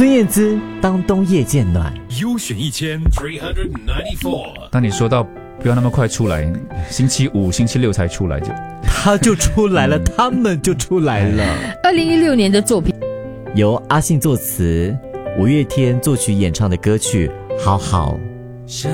孙燕姿当冬夜渐暖， 优选1394。 当你说到不要那么快出来，星期五、星期六才出来他就出来了，他们就出来了。 2016年的作品， 由阿信作词，五月天作曲演唱的歌曲《好好》。